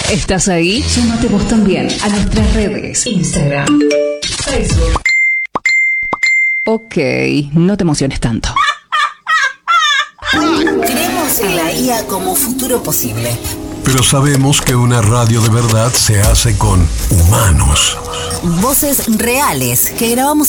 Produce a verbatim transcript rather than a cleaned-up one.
¿Estás ahí? Súmate vos también a nuestras redes. Instagram, Facebook. Ok, no te emociones tanto. Creemos en la I A como futuro posible. Pero sabemos que una radio de verdad se hace con humanos. Voces reales que grabamos